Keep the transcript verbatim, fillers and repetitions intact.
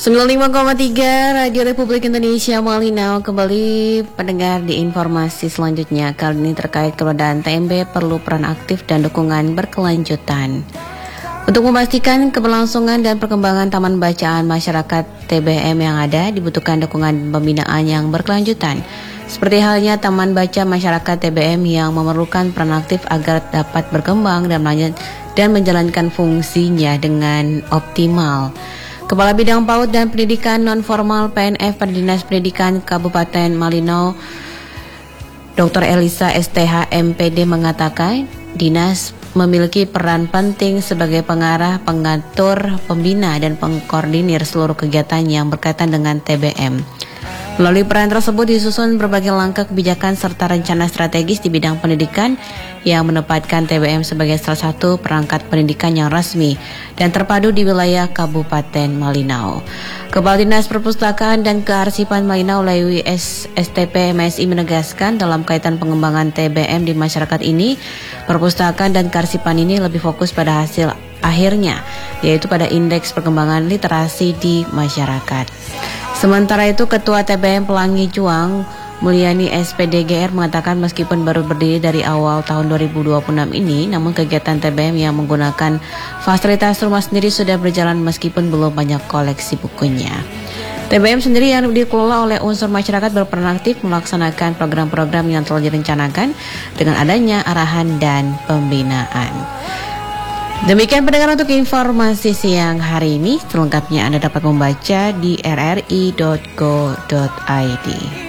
sembilan puluh lima koma tiga Radio Republik Indonesia Malinau. Kembali pendengar di informasi selanjutnya. Kali ini terkait keberadaan T M B perlu peran aktif dan dukungan berkelanjutan. Untuk memastikan keberlangsungan dan perkembangan taman bacaan masyarakat T B M yang ada, dibutuhkan dukungan pembinaan yang berkelanjutan. Seperti halnya taman baca masyarakat T B M yang memerlukan peran aktif agar dapat berkembang dan melanjut dan menjalankan fungsinya dengan optimal. Kepala Bidang PAUD dan Pendidikan Non-Formal P N F pada Dinas Pendidikan Kabupaten Malinau, Doktor Elisa S T H M P D mengatakan, Dinas memiliki peran penting sebagai pengarah, pengatur, pembina, dan pengkoordinir seluruh kegiatan yang berkaitan dengan T B M. Melalui peran tersebut disusun berbagai langkah kebijakan serta rencana strategis di bidang pendidikan yang menempatkan T B M sebagai salah satu perangkat pendidikan yang resmi dan terpadu di wilayah Kabupaten Malinau. Kepala Dinas Perpustakaan dan Kearsipan Malinau Lewi S T P M S I menegaskan dalam kaitan pengembangan T B M di masyarakat ini, perpustakaan dan kearsipan ini lebih fokus pada hasil akhirnya, yaitu pada indeks perkembangan literasi di masyarakat. Sementara itu, Ketua T B M Pelangi Juang, Mulyani S P D G R mengatakan meskipun baru berdiri dari awal tahun dua ribu dua puluh enam ini, namun kegiatan T B M yang menggunakan fasilitas rumah sendiri sudah berjalan meskipun belum banyak koleksi bukunya. T B M sendiri yang dikelola oleh unsur masyarakat berperan aktif melaksanakan program-program yang telah direncanakan dengan adanya arahan dan pembinaan. Demikian pendengar untuk informasi siang hari ini. Selengkapnya Anda dapat membaca di r r i dot go dot i d.